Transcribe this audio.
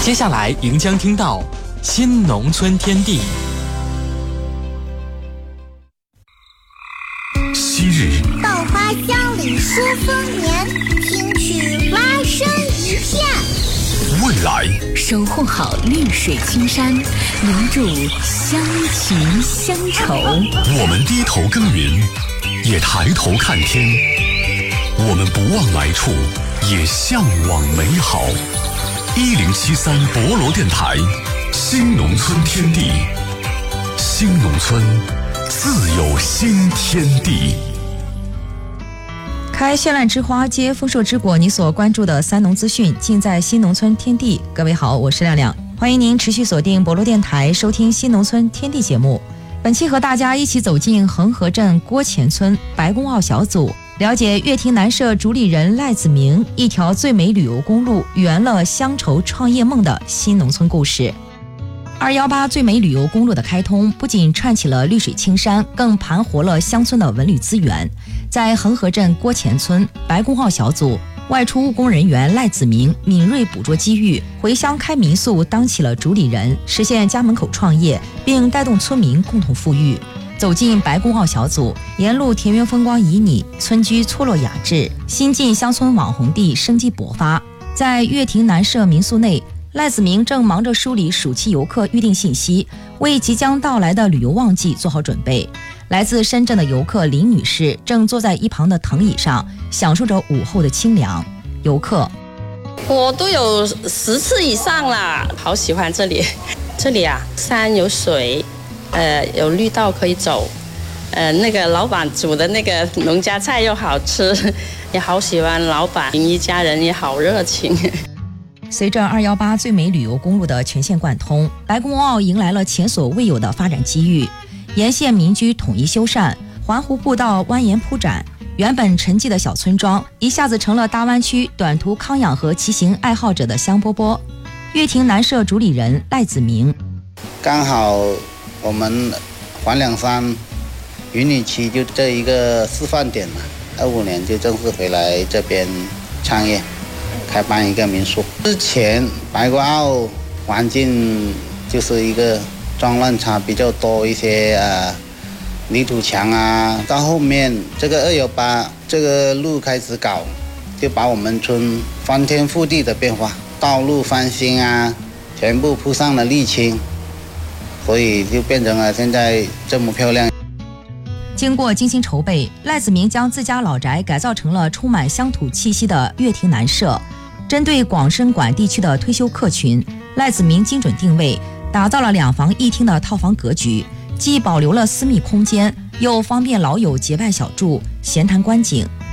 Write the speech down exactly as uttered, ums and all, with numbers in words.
接下来您将听到新农村天地。 昔日稻花香里说丰年，听取蛙声一片。 未来守护好绿水青山，留住乡情乡愁。 我们低头耕耘，也抬头看天。我们不忘来处，也向往美好。一零七三博罗电台，新农村天地，新农村自有新天地。 开绚烂之花，接丰硕之果，你所关注的三农资讯尽在新农村天地。各位好，我是亮亮，欢迎您持续锁定博罗电台收听新农村天地节目。本期和大家一起走进恒河镇郭前村白公坳小组，了解乐亭南社主理人赖子明一条最美旅游公路圆了乡愁创业梦的新农村故事。二一八最美旅游公路的开通，不仅串起了绿水青山，更盘活了乡村的文旅资源。在恒河镇郭前村白公坳小组，外出务工人员赖子明敏锐捕捉机遇，回乡开民宿，当起了主理人，实现家门口创业，并带动村民共同富裕。走进白公坳小组，沿路田园风光旖旎，村居错落雅致，新晋乡村网红地生机勃发。在乐亭南社民宿内，赖子明正忙着梳理暑期游客预订信息，为即将到来的旅游旺季做好准备。来自深圳的游客林女士正坐在一旁的藤椅上，享受着午后的清凉。游客： 我都有十次以上啦，好喜欢这里。这里啊，山有水，呃，有绿道可以走，呃，那个老板煮的那个农家菜又好吃，也好喜欢老板，一家人也好热情。 随着二一八最美旅游公路的全线贯通，白公坳迎来了前所未有的发展机遇。沿线民居统一修缮，环湖步道蜿蜒铺展，原本沉寂的小村庄一下子成了大湾区短途康养和骑行爱好者的香饽饽。乐亭南社主理人赖子明： 刚好我们黄两山云里区就这一个示范点嘛，二五年就正式回来这边创业，开办一个民宿。之前白公坳环境就是一个脏乱差比较多一些呃泥土墙啊，到后面这个二一八这个路开始搞，就把我们村翻天覆地的变化，道路翻新啊，全部铺上了沥青，所以就变成了现在这么漂亮。 经过精心筹备，赖子明将自家老宅改造成了充满乡土气息的乐亭南社。针对广深莞地区的退休客群，赖子明精准定位，打造了两房一厅的套房格局，既保留了私密空间，又方便老友结伴小住，闲谈观景。